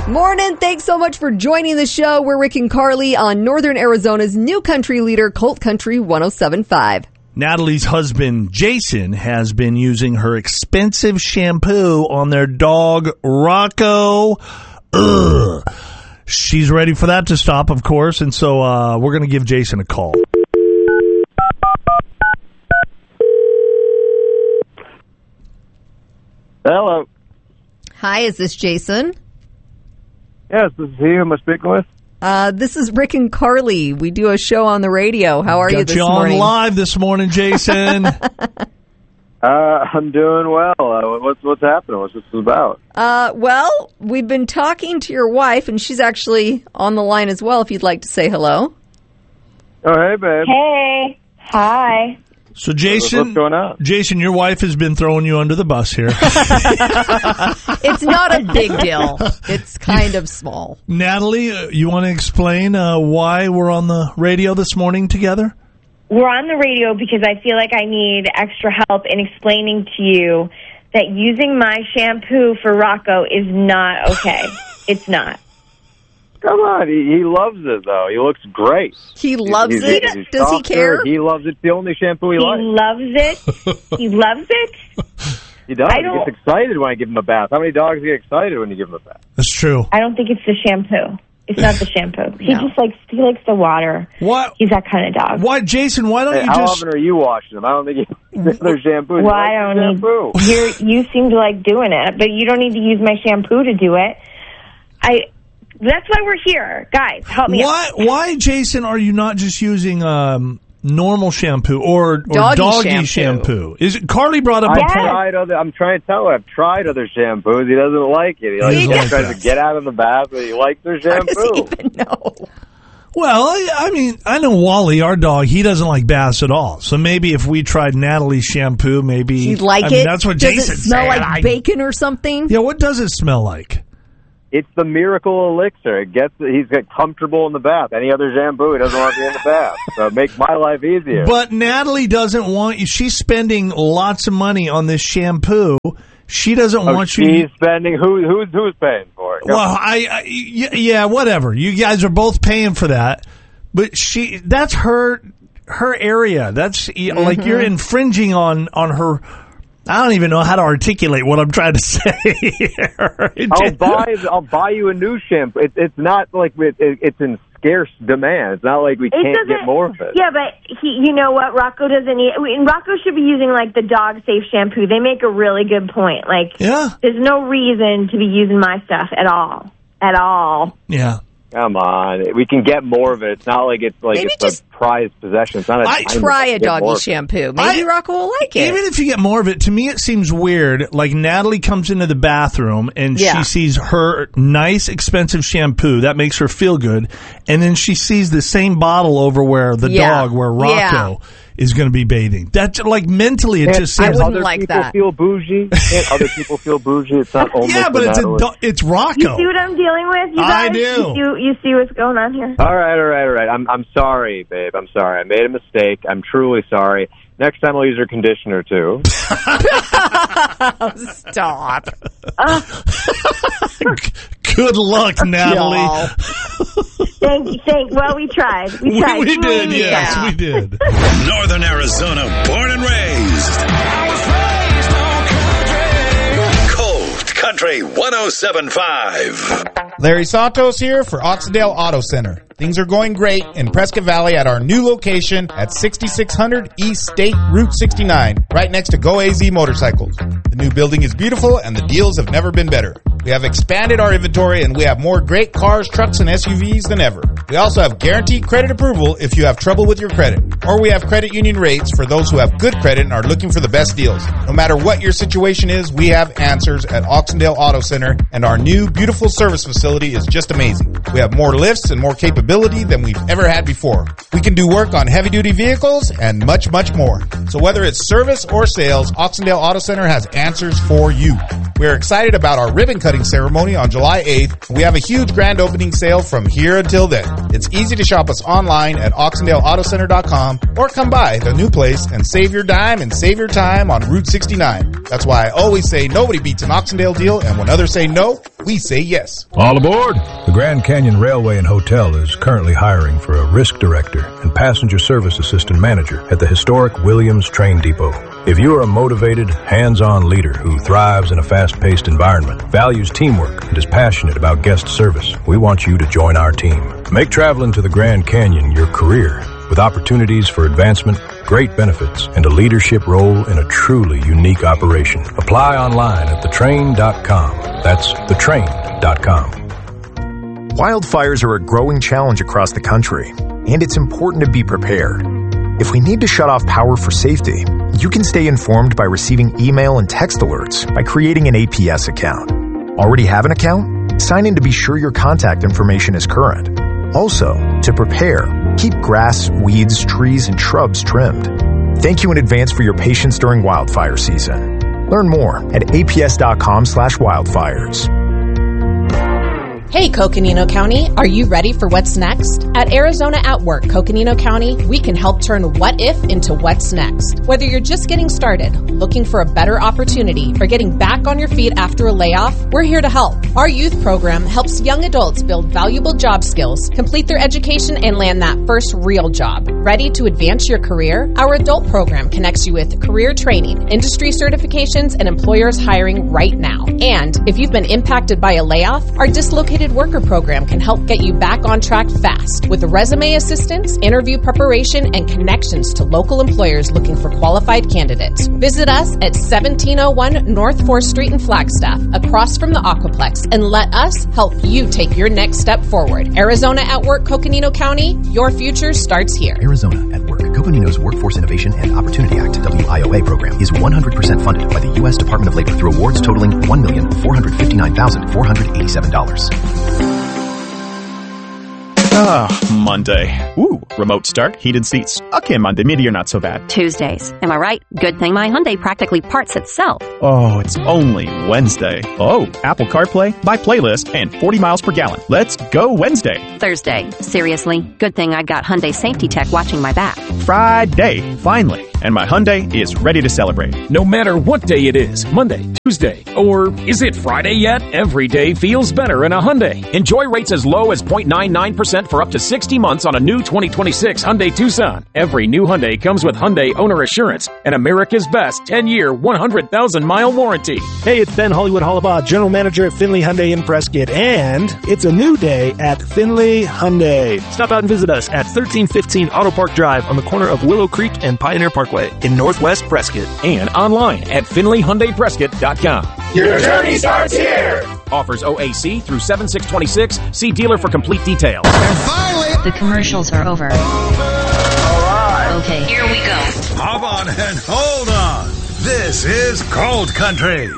Morning. Thanks so much for joining the show. We're Rick and Carly on Northern Arizona's new country leader, Colt Country 107.5. Natalie's husband, Jason, has been using her expensive shampoo on their dog, Rocco. Ugh. She's ready for that to stop, of course, and so we're going to give Jason a call. Hello. Hi, is this Jason? Yes, this is he. Who am I speaking with? This is Rick and Carly. We do a show on the radio. How are you this morning? morning? Got you on live this morning, Jason. I'm doing well. What's happening? What's this about? Well, we've been talking to your wife, and she's actually on the line as well, if you'd like to say hello. Oh, hey, babe. Hey. Hi. So, Jason, what's going on? Jason, your wife has been throwing you under the bus here. It's not a big deal. It's kind of small. Natalie, you want to explain why we're on the radio this morning together? We're on the radio because I feel like I need extra help in explaining to you that using my shampoo for Rocco is not okay. It's not. Come on. He loves it, though. He looks great. He loves it? He's Does he care? He loves it. It's the only shampoo he likes. Loves it. He loves it. He does. He gets excited when I give him a bath. How many dogs get excited when you give him a bath? That's true. I don't think it's the shampoo. It's not the shampoo. He No. just likes the water. What? He's that kind of dog. Why, Jason, why don't you How just... often are you washing them? I don't think there's shampoo. Well, I don't need. You seem to like doing it, but you don't need to use my shampoo to do it. That's why we're here, guys. Help me out. Why, Jason, are you not just using normal shampoo or doggy shampoo? Carly brought up a point. I'm trying to tell her I've tried other shampoos. He doesn't like it. He tries to get out of the bath, but he likes their shampoo. How does he even know? Well, I mean, I know Wally, our dog, he doesn't like baths at all. So maybe if we tried Natalie's shampoo, maybe he'd like it. That's what Does Jason it smell said. like bacon or something? Yeah, what does it smell like? It's the miracle elixir. He's got comfortable in the bath. Any other shampoo, he doesn't want to be in the bath. So it makes my life easier. But Natalie doesn't want you. She's spending lots of money on this shampoo. She doesn't want you. She's spending. Who's paying for it? Well, yeah, whatever. You guys are both paying for that. But that's her area. That's like you're infringing on her. I don't even know how to articulate what I'm trying to say here. I'll buy you a new shampoo. It's not like it's in scarce demand. It's not like we can't get more of it. Yeah, but you know what? Rocco doesn't need. Rocco should be using like the dog safe shampoo. They make a really good point. Like, there's no reason to be using my stuff at all. At all. Yeah. Come on, we can get more of it. It's not like it's a prized possession. It's not. Try a doggy shampoo. Maybe Rocco will like it. Even if you get more of it, to me it seems weird. Like Natalie comes into the bathroom and she sees her nice, expensive shampoo that makes her feel good, and then she sees the same bottle over where the dog, where Rocco is going to be bathing. That's like mentally, it just seems. I wouldn't like that. Other people feel bougie. Can't other people feel bougie? It's not only but it's Rocco. You see what I'm dealing with, you guys? I do. You see what's going on here? All right. I'm sorry, babe. I'm sorry. I made a mistake. I'm truly sorry. Next time I'll use your conditioner too. Stop. Good luck, Natalie. Thank you. Well, we tried. We tried. We did, yes, we did. Northern Arizona, born and raised. Colt Country 107.5. Larry Santos here for Oxendale Auto Center. Things are going great in Prescott Valley at our new location at 6600 East State Route 69, right next to Go AZ Motorcycles. The new building is beautiful and the deals have never been better. We have expanded our inventory and we have more great cars, trucks, and SUVs than ever. We also have guaranteed credit approval if you have trouble with your credit. Or we have credit union rates for those who have good credit and are looking for the best deals. No matter what your situation is, we have answers at Oxendale Auto Center, and our new beautiful service facility is just amazing. We have more lifts and more capability than we've ever had before. We can do work on heavy-duty vehicles and much, much more. So whether it's service or sales, Oxendale Auto Center has answers for you. We are excited about our ribbon cutting ceremony on July 8th. We have a huge grand opening sale from here until then. It's easy to shop us online at OxendaleAutoCenter.com or come by the new place and save your dime and save your time on Route 69. That's why I always say nobody beats an Oxendale deal, and when others say no, we say yes. All aboard! The Grand Canyon Railway and Hotel is currently hiring for a risk director and passenger service assistant manager at the historic Williams Train Depot. If you are a motivated, hands-on leader who thrives in a fast-paced environment, values teamwork, and is passionate about guest service, we want you to join our team. Make traveling to the Grand Canyon your career, with opportunities for advancement, great benefits, and a leadership role in a truly unique operation. Apply online at thetrain.com. That's thetrain.com. Wildfires are a growing challenge across the country, and it's important to be prepared. If we need to shut off power for safety, you can stay informed by receiving email and text alerts by creating an APS account. Already have an account? Sign in to be sure your contact information is current. Also, to prepare, keep grass, weeds, trees, and shrubs trimmed. Thank you in advance for your patience during wildfire season. Learn more at aps.com/wildfires. Hey, Coconino County, are you ready for what's next? At Arizona at Work, Coconino County, we can help turn what if into what's next. Whether you're just getting started, looking for a better opportunity, or getting back on your feet after a layoff, we're here to help. Our youth program helps young adults build valuable job skills, complete their education, and land that first real job. Ready to advance your career? Our adult program connects you with career training, industry certifications, and employers hiring right now. And if you've been impacted by a layoff, our dislocated worker program can help get you back on track fast with resume assistance, interview preparation, and connections to local employers looking for qualified candidates. Visit us at 1701 North 4th Street in Flagstaff, across from the Aquaplex, and let us help you take your next step forward. Arizona at Work, Coconino County, your future starts here. Arizona at Work. Coconino's Workforce Innovation and Opportunity Act WIOA program is 100% funded by the U.S. Department of Labor through awards totaling $1,459,487. Monday. Ooh, remote start, heated seats. Okay, Monday, maybe you're not so bad. Tuesdays. Am I right? Good thing my Hyundai practically parts itself. Oh, it's only Wednesday. Oh, Apple CarPlay, by playlist, and 40 miles per gallon. Let's go Wednesday. Thursday. Seriously, good thing I got Hyundai Safety Tech watching my back. Friday. Finally. And my Hyundai is ready to celebrate. No matter what day it is, Monday, Tuesday, or is it Friday yet? Every day feels better in a Hyundai. Enjoy rates as low as 0.99% for up to 60 months on a new 2026 Hyundai Tucson. Every new Hyundai comes with Hyundai Owner Assurance and America's best 10-year, 100,000-mile warranty. Hey, it's Ben Hollywood Hollabaugh, General Manager at Findlay Hyundai in Prescott, and it's a new day at Findlay Hyundai. Stop out and visit us at 1315 Auto Park Drive on the corner of Willow Creek and Pioneer Parkway in Northwest Prescott. And online at FindlayHyundaiPrescott.com. Your journey starts here! Offers OAC through 7626. See dealer for complete details. And finally, the commercials are over. All right. Okay, here we go. Hop on and hold on. This is Cold Country.